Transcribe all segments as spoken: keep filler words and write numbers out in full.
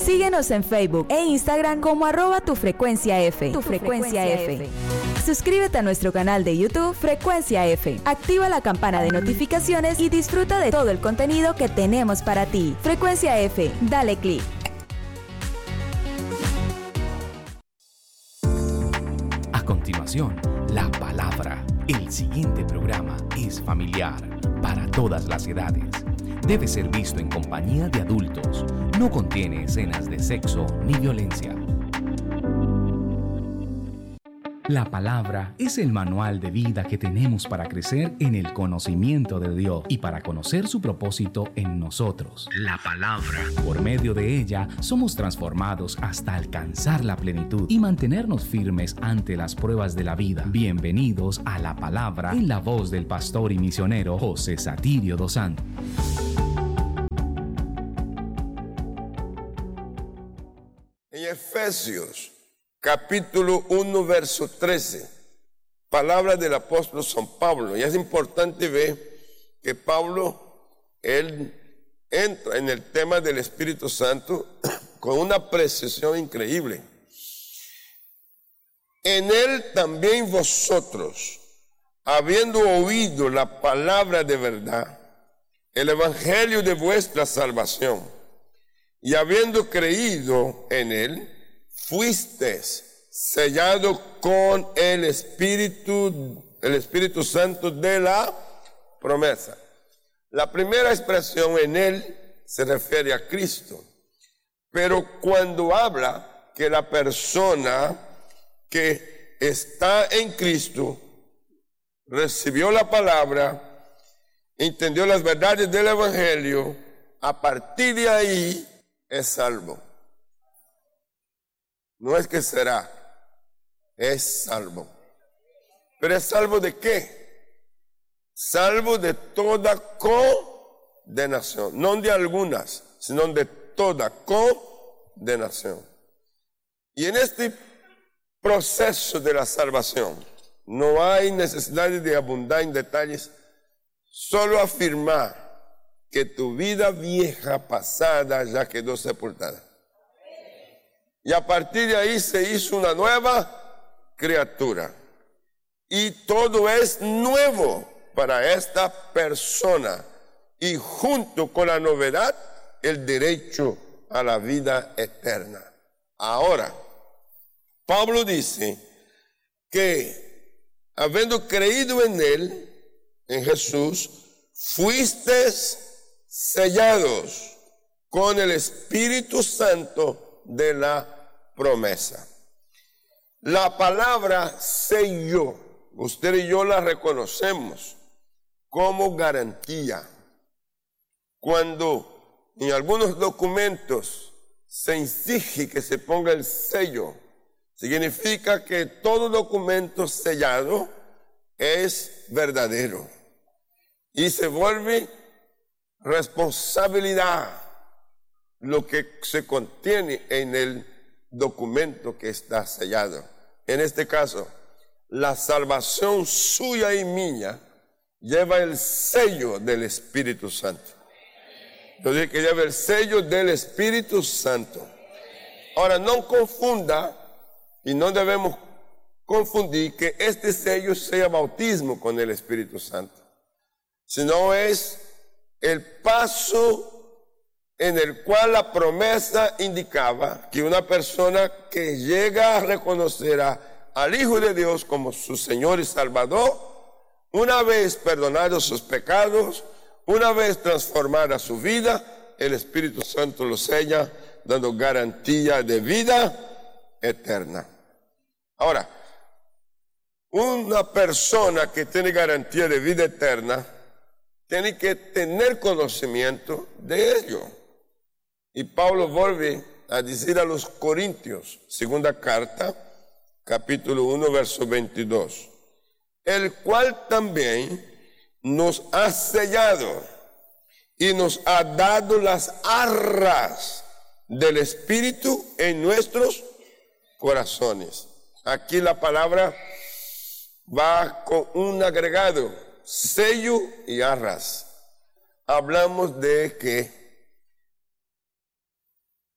Síguenos en Facebook e Instagram como arroba tu frecuencia F. Tu frecuencia F. Suscríbete a nuestro canal de YouTube Frecuencia F. Activa la campana de notificaciones y disfruta de todo el contenido que tenemos para ti. Frecuencia F, dale clic. A continuación, la palabra. El siguiente programa es familiar para todas las edades. Debe ser visto en compañía de adultos. No contiene escenas de sexo ni violencia. La palabra es el manual de vida que tenemos para crecer en el conocimiento de Dios y para conocer su propósito en nosotros. La palabra. Por medio de ella somos transformados hasta alcanzar la plenitud y mantenernos firmes ante las pruebas de la vida. Bienvenidos a la palabra en la voz del pastor y misionero José Satirio dos Santos. En Efesios capítulo uno, verso trece, palabra del apóstol San Pablo. Y es importante ver que Pablo, él entra en el tema del Espíritu Santo con una precisión increíble. En él también vosotros, habiendo oído la palabra de verdad, el evangelio de vuestra salvación, y habiendo creído en él, fuisteis sellado con el Espíritu, el Espíritu Santo de la promesa. La primera expresión en él se refiere a Cristo. Pero cuando habla que la persona que está en Cristo recibió la palabra, entendió las verdades del Evangelio, a partir de ahí es salvo. No es que será, es salvo. ¿Pero es salvo de qué? Salvo de toda condenación. No de algunas, sino de toda condenación. Y en este proceso de la salvación no hay necesidad de abundar en detalles, solo afirmar que tu vida vieja pasada ya quedó sepultada. Y a partir de ahí se hizo una nueva criatura. Y todo es nuevo para esta persona. Y junto con la novedad, el derecho a la vida eterna. Ahora, Pablo dice que habiendo creído en él, en Jesús, fuisteis sellados con el Espíritu Santo de la promesa. La palabra sello, usted y yo la reconocemos como garantía. Cuando en algunos documentos se exige que se ponga el sello, significa que todo documento sellado es verdadero y se vuelve responsabilidad lo que se contiene en el documento que está sellado. En este caso, la salvación suya y mía lleva el sello del Espíritu Santo. Yo dije que lleva el sello del Espíritu Santo. Ahora, no confunda y no debemos confundir que este sello sea bautismo con el Espíritu Santo, sino es el paso en el cual la promesa indicaba que una persona que llega a reconocer a, al Hijo de Dios como su Señor y Salvador, una vez perdonados sus pecados, una vez transformada su vida, el Espíritu Santo lo sella, dando garantía de vida eterna. Ahora, una persona que tiene garantía de vida eterna tiene que tener conocimiento de ello. Y Pablo vuelve a decir a los Corintios, segunda carta, capítulo uno, verso veintidós, el cual también nos ha sellado y nos ha dado las arras del Espíritu en nuestros corazones. Aquí la palabra va con un agregado, sello y arras. Hablamos de que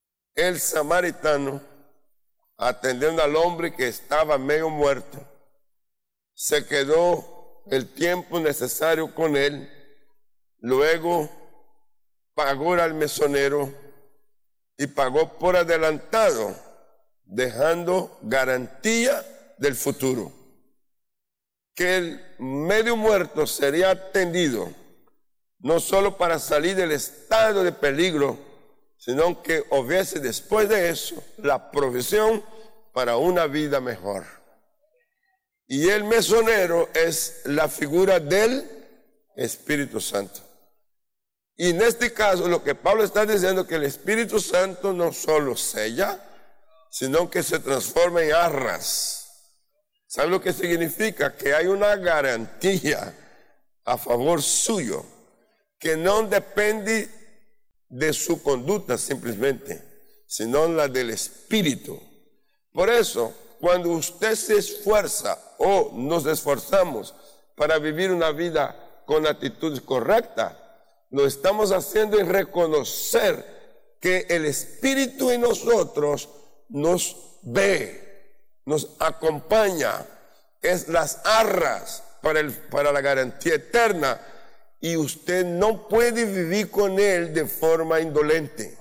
el samaritano, atendiendo al hombre que estaba medio muerto, se quedó el tiempo necesario con él, luego pagó al mesonero y pagó por adelantado, dejando garantía del futuro, que el medio muerto sería atendido no solo para salir del estado de peligro, sino que hubiese después de eso la provisión para una vida mejor. Y el mesonero es la figura del Espíritu Santo. Y en este caso lo que Pablo está diciendo es que el Espíritu Santo no solo sella, sino que se transforma en arras. ¿Sabe lo que significa? Que hay una garantía a favor suyo, que no depende de su conducta simplemente, sino la del Espíritu. Por eso, cuando usted se esfuerza o nos esforzamos para vivir una vida con actitudes correctas, lo estamos haciendo en reconocer que el Espíritu en nosotros nos ve, nos acompaña, es las arras para, el, para la garantía eterna, y usted no puede vivir con Él de forma indolente.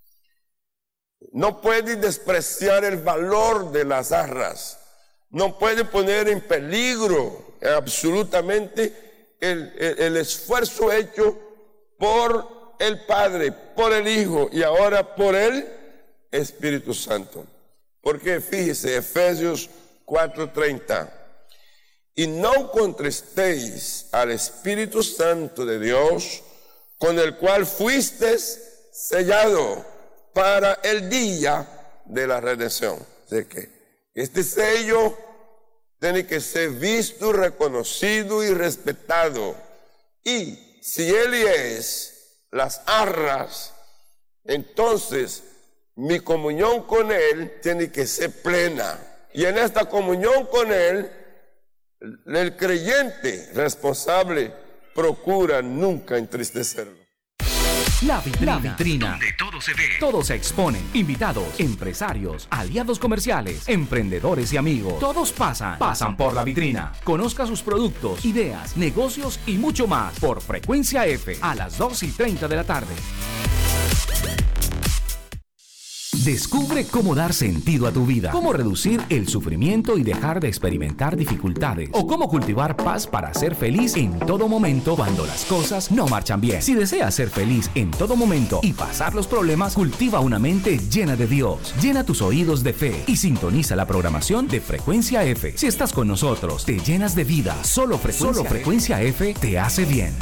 No puede despreciar el valor de las arras. No puede poner en peligro absolutamente el, el, el esfuerzo hecho por el Padre, por el Hijo y ahora por el Espíritu Santo. Porque fíjese, Efesios cuatro treinta. Y no contristéis al Espíritu Santo de Dios, con el cual fuisteis sellado para el día de la redención. Así que este sello tiene que ser visto, reconocido y respetado. Y si Él es las arras, entonces mi comunión con Él tiene que ser plena. Y en esta comunión con Él, el creyente responsable procura nunca entristecerlo. La vitrina, La vitrina, donde todo se ve, todo se expone. Invitados, empresarios, aliados comerciales, emprendedores y amigos. Todos pasan, pasan por la vitrina. Conozca sus productos, ideas, negocios y mucho más por Frecuencia F a las dos y treinta de la tarde. Descubre cómo dar sentido a tu vida, cómo reducir el sufrimiento y dejar de experimentar dificultades, o cómo cultivar paz para ser feliz en todo momento cuando las cosas no marchan bien. Si deseas ser feliz en todo momento y pasar los problemas, cultiva una mente llena de Dios. Llena tus oídos de fe y sintoniza la programación de Frecuencia F. Si estás con nosotros, te llenas de vida. Solo Frecuencia, Solo Frecuencia F. F te hace bien.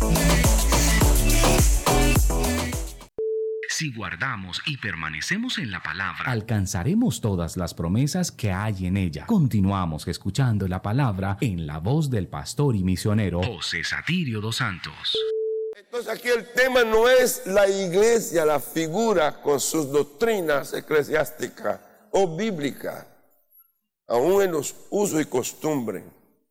Si guardamos y permanecemos en la palabra, alcanzaremos todas las promesas que hay en ella. Continuamos escuchando la palabra en la voz del pastor y misionero José Satirio dos Santos. Entonces aquí el tema no es la iglesia, la figura con sus doctrinas eclesiásticas o bíblicas, aún en los usos y costumbres.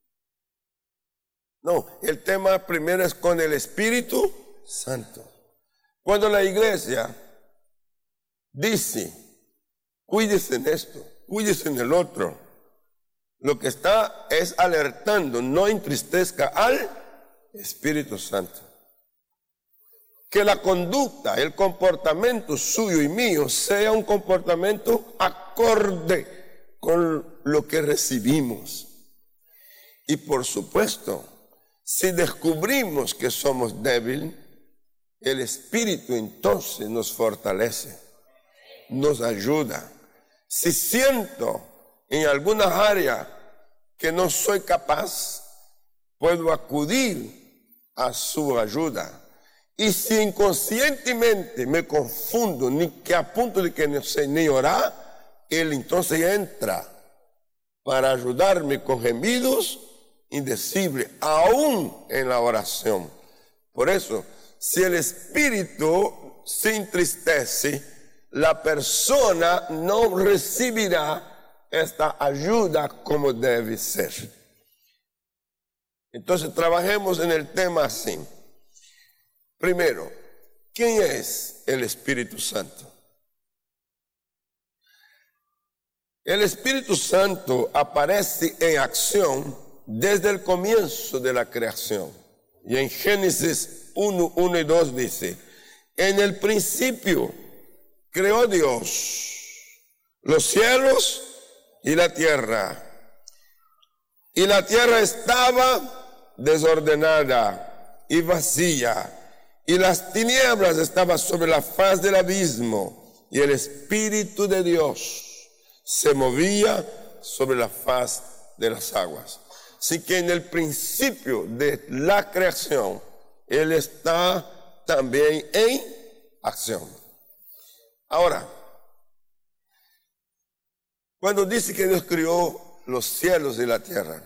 No, el tema primero es con el Espíritu Santo. Cuando la iglesia dice, cuídese en esto, cuídese en el otro, lo que está es alertando, no entristezca al Espíritu Santo. Que la conducta, el comportamiento suyo y mío sea un comportamiento acorde con lo que recibimos. Y por supuesto, si descubrimos que somos débiles, el Espíritu entonces nos fortalece, nos ayuda. Si siento en alguna área que no soy capaz, puedo acudir a su ayuda. Y si inconscientemente me confundo, ni que a punto de que no sé ni orar, Él entonces entra para ayudarme con gemidos indecibles, aún en la oración. Por eso, si el espíritu se entristece, la persona no recibirá esta ayuda como debe ser. Entonces trabajemos en el tema así. Primero, ¿quién es el Espíritu Santo? El Espíritu Santo aparece en acción desde el comienzo de la creación. Y en Génesis uno, uno y dos dice, en el principio creó Dios los cielos y la tierra. Y la tierra estaba desordenada y vacía, y las tinieblas estaban sobre la faz del abismo, y el Espíritu de Dios se movía sobre la faz de las aguas. Así que en el principio de la creación, Él está también en acción. Ahora, cuando dice que Dios crió los cielos y la tierra,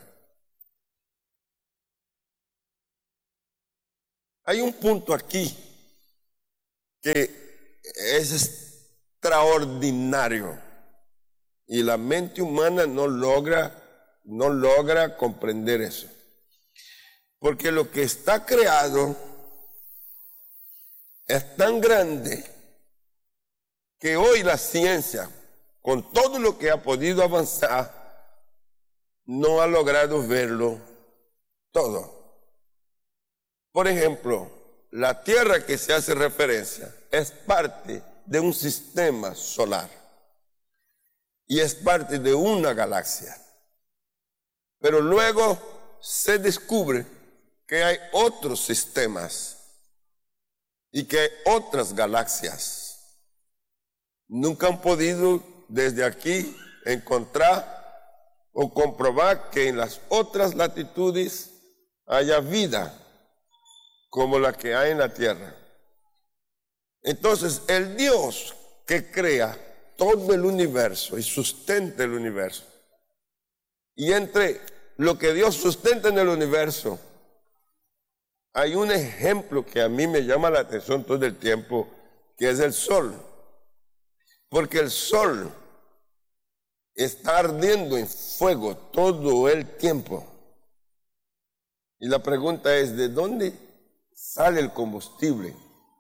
hay un punto aquí que es extraordinario y la mente humana no logra, no logra comprender eso. Porque lo que está creado es tan grande que hoy la ciencia, con todo lo que ha podido avanzar, no ha logrado verlo todo. Por ejemplo, la Tierra que se hace referencia es parte de un sistema solar y es parte de una galaxia. Pero luego se descubre que hay otros sistemas y que hay otras galaxias. Nunca han podido desde aquí encontrar o comprobar que en las otras latitudes haya vida como la que hay en la Tierra. Entonces, el Dios que crea todo el universo y sustenta el universo, y entre lo que Dios sustenta en el universo, hay un ejemplo que a mí me llama la atención todo el tiempo, que es el sol. Porque el sol está ardiendo en fuego todo el tiempo. Y la pregunta es, ¿de dónde sale el combustible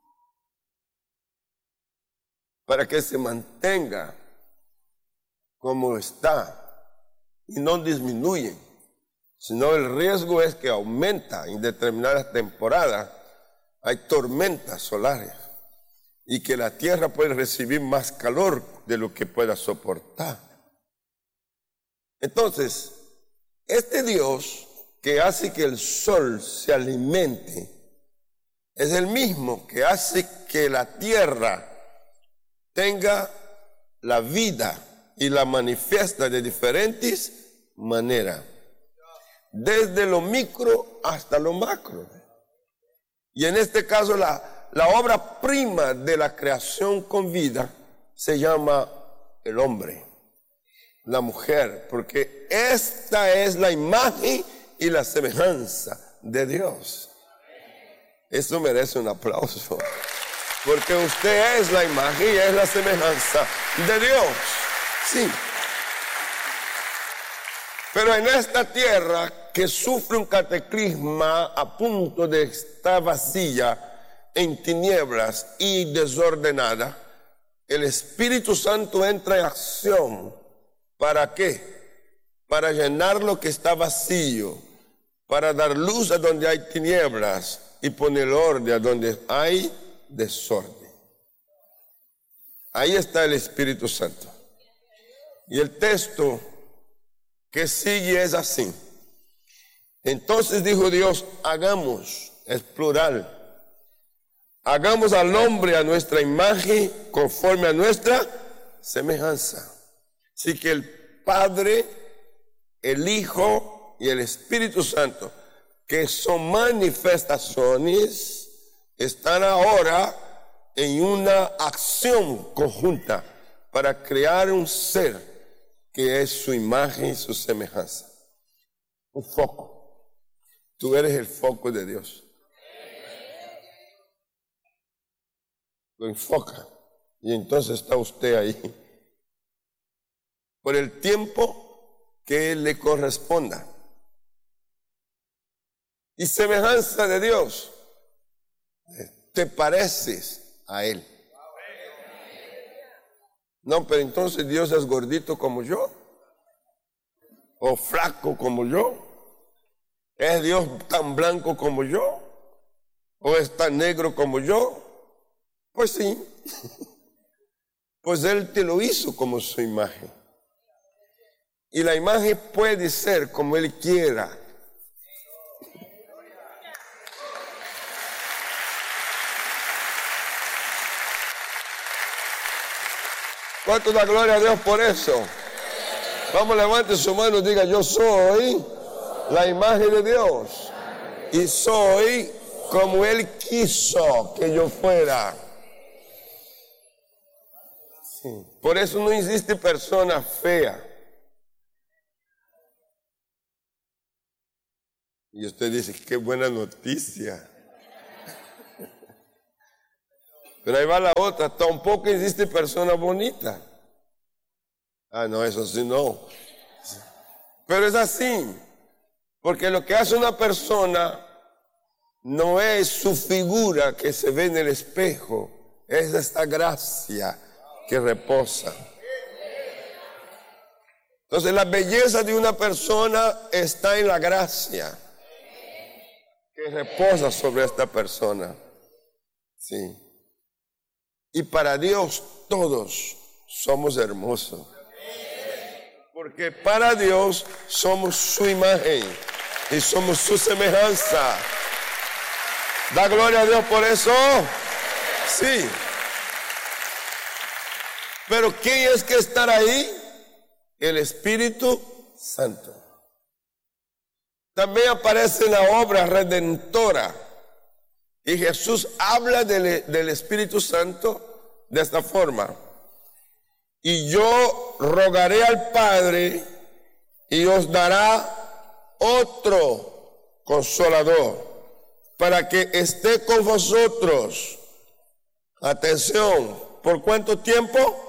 para que se mantenga como está y no disminuye? Sino el riesgo es que aumenta en determinadas temporadas. Hay tormentas solares y que la tierra puede recibir más calor de lo que pueda soportar. Entonces, este Dios que hace que el sol se alimente es el mismo que hace que la tierra tenga la vida y la manifiesta de diferentes maneras, desde lo micro hasta lo macro. Y en este caso la, la obra prima de la creación con vida se llama el hombre, la mujer, porque esta es la imagen y la semejanza de Dios. Eso merece un aplauso, porque usted es la imagen y es la semejanza de Dios. Sí. Pero en esta tierra que sufre un cataclisma a punto de estar vacía, en tinieblas y desordenada, el Espíritu Santo entra en acción. ¿Para qué? Para llenar lo que está vacío, para dar luz a donde hay tinieblas y poner orden a donde hay desorden. Ahí está el Espíritu Santo. Y el texto que sigue es así. Entonces dijo Dios, hagamos, es plural, hagamos al hombre a nuestra imagen, conforme a nuestra semejanza. Así que el Padre, el Hijo y el Espíritu Santo, que son manifestaciones, están ahora en una acción conjunta para crear un ser que es su imagen y su semejanza. Un foco. Tú eres el foco de Dios. Lo enfoca y entonces está usted ahí por el tiempo que le corresponda. Y semejanza de Dios, te pareces a Él. No, pero entonces Dios es gordito como yo, o flaco como yo. ¿Es Dios tan blanco como yo? ¿O es tan negro como yo? Pues sí. Pues Él te lo hizo como su imagen. Y la imagen puede ser como Él quiera. ¿Cuánto da gloria a Dios por eso? Vamos, levante su mano y diga: yo soy la imagen de Dios. Y soy como Él quiso que yo fuera. Sí. Por eso no existe persona fea. Y usted dice: qué buena noticia. Pero ahí va la otra: tampoco existe persona bonita. Ah, no, eso sí no. Pero es así. Porque lo que hace una persona no es su figura que se ve en el espejo, es esta gracia que reposa. Entonces la belleza de una persona está en la gracia que reposa sobre esta persona. Sí. Y para Dios todos somos hermosos. Porque para Dios somos su imagen y somos su semejanza. ¿Da gloria a Dios por eso? Sí. Pero ¿quién es que estará ahí? El Espíritu Santo. También aparece en la obra redentora. Y Jesús habla del, del Espíritu Santo de esta forma: y yo rogaré al Padre y os dará otro consolador para que esté con vosotros. Atención, ¿por cuánto tiempo?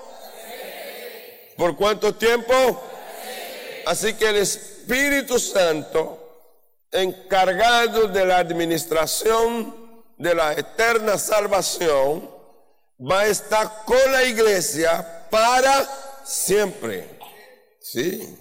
¿Por cuánto tiempo? Así que el Espíritu Santo, encargado de la administración de la eterna salvación, va a estar con la iglesia para siempre. Sí.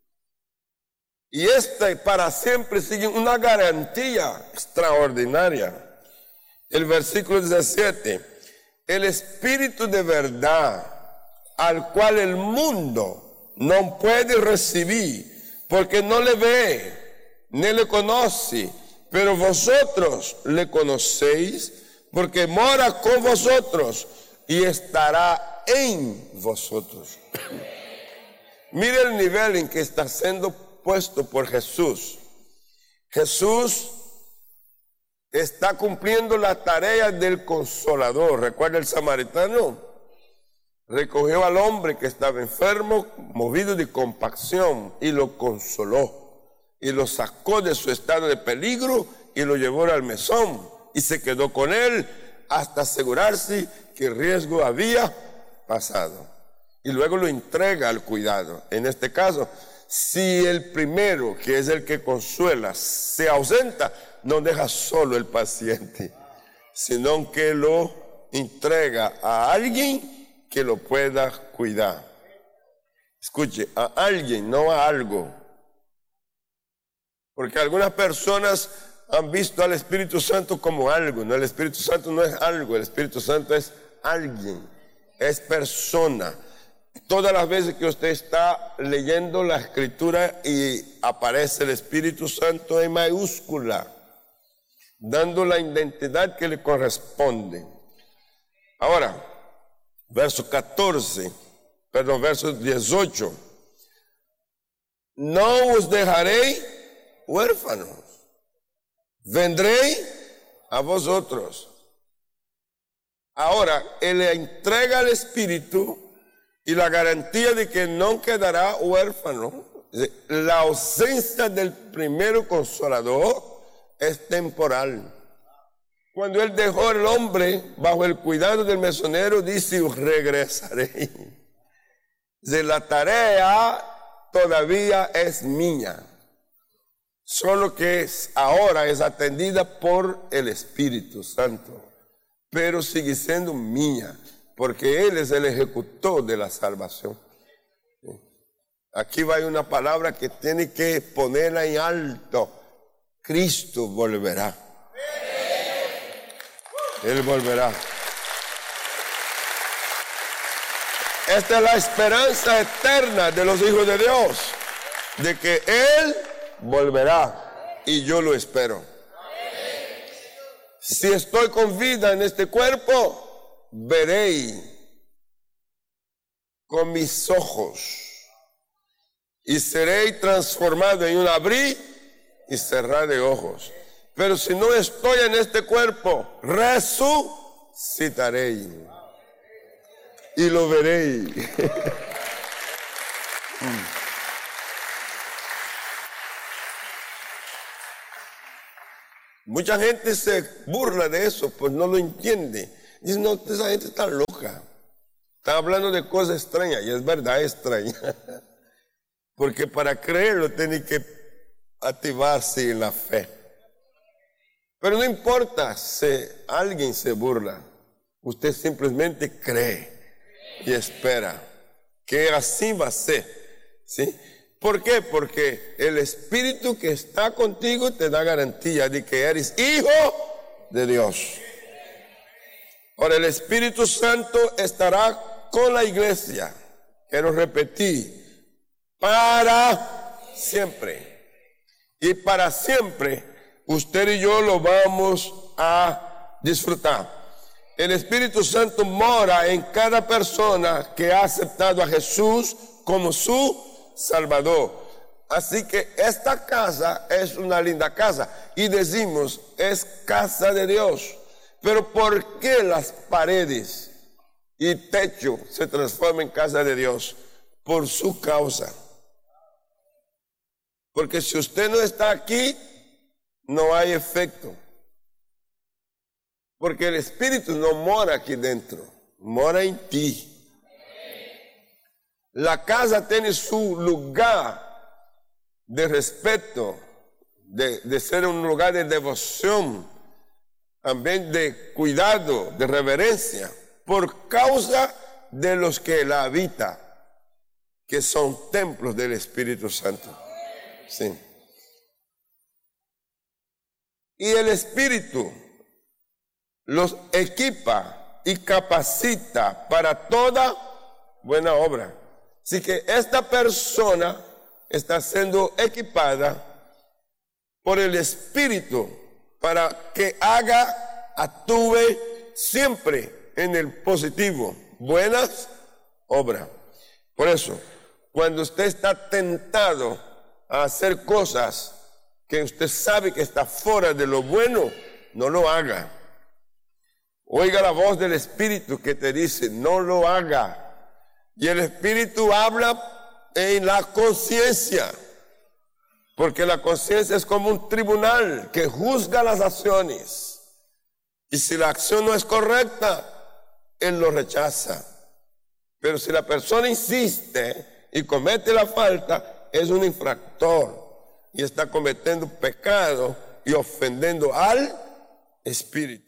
Y esta para siempre sigue una garantía extraordinaria. El versículo diecisiete: el Espíritu de verdad, al cual el mundo no puede recibir, porque no le ve, ni le conoce, pero vosotros le conocéis, porque mora con vosotros y estará en vosotros. Mire el nivel en que está siendo puesto por Jesús. Jesús está cumpliendo la tarea del consolador. ¿Recuerda el samaritano? Recogió al hombre que estaba enfermo, movido de compasión, y lo consoló. Y lo sacó de su estado de peligro y lo llevó al mesón. Y se quedó con él hasta asegurarse que el riesgo había pasado. Y luego lo entrega al cuidado. En este caso, si el primero, que es el que consuela, se ausenta, no deja solo el paciente, sino que lo entrega a alguien que lo pueda cuidar. Escuche, a alguien, no a algo. Porque algunas personas han visto al Espíritu Santo como algo. No, el Espíritu Santo no es algo, el Espíritu Santo es alguien, es persona. Todas las veces que usted está leyendo la Escritura y aparece el Espíritu Santo en mayúscula, dando la identidad que le corresponde. Ahora, verso catorce, perdón, verso dieciocho. No os dejaré huérfanos, vendré a vosotros. Ahora, Él le entrega al Espíritu y la garantía de que no quedará huérfano. La ausencia del primero consolador es temporal. Cuando Él dejó al hombre bajo el cuidado del mesonero, dice: regresaré. De la tarea todavía es mía, solo que es, ahora es atendida por el Espíritu Santo, pero sigue siendo mía. porque Él es el ejecutor de la salvación. Aquí va una palabra que tiene que ponerla en alto. Cristo volverá. Él volverá. Esta es la esperanza eterna de los hijos de Dios, de que Él volverá, y yo lo espero. Si estoy con vida en este cuerpo, veré con mis ojos y seré transformado en un abrir y cerrar de ojos. Pero si no estoy en este cuerpo, resucitaré y lo veré. Mucha gente se burla de eso, pues no lo entiende. Dice, no, esa gente está loca. Está hablando de cosas extrañas, y es verdad, es extraña. Porque para creerlo tiene que activarse en la fe. Pero no importa si alguien se burla, usted simplemente cree y espera que así va a ser, ¿sí? ¿Por qué? Porque el Espíritu que está contigo te da garantía de que eres hijo de Dios. Ahora, el Espíritu Santo estará con la iglesia, quiero repetir, para siempre. Y para siempre, usted y yo lo vamos a disfrutar. El Espíritu Santo mora en cada persona que ha aceptado a Jesús como su Salvador. Así que esta casa es una linda casa y decimos es casa de Dios. Pero ¿por qué las paredes y techo se transforman en casa de Dios? Por su causa. Porque si usted no está aquí, no hay efecto. Porque el Espíritu no mora aquí dentro, mora en ti. La casa tiene su lugar de respeto, de, de ser un lugar de devoción, también de cuidado, de reverencia, por causa de los que la habitan, que son templos del Espíritu Santo. Sí. Y el Espíritu los equipa y capacita para toda buena obra. Así que esta persona está siendo equipada por el Espíritu para que haga, actúe siempre en el positivo, buenas obras. Por eso, cuando usted está tentado a hacer cosas que usted sabe que está fuera de lo bueno, no lo haga. Oiga la voz del Espíritu que te dice, no lo haga. Y el Espíritu habla en la conciencia, porque la conciencia es como un tribunal que juzga las acciones. Y si la acción no es correcta, Él lo rechaza. Pero si la persona insiste y comete la falta, es un infractor y está cometiendo pecado y ofendiendo al Espíritu.